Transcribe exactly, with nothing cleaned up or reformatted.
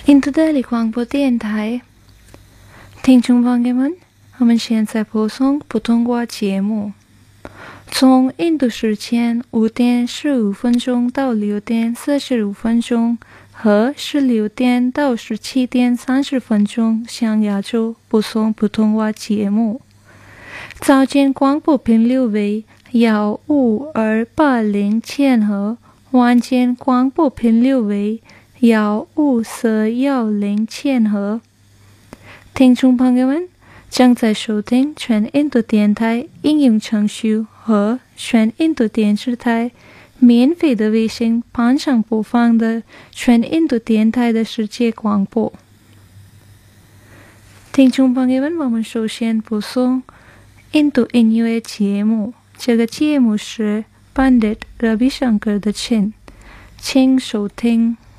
印度的广播电台，听众朋友们，我们现在播送普通话节目。从印度时间五点十五分钟到六点四十五分钟和十六点到十七点三十分钟向亚洲播送普通话节目。早间广播频率为幺五二八零千赫，晚间广播频率为幺五四幺零千赫。听众朋友们，正在收听全印度电台应用程序和全印度电视台免费的卫星盘上播放的全印度电台的世界广播。听众朋友们，我们首先播送印度音乐节目，这个节目是 Pandit Ravi Shankar 的琴，请收听。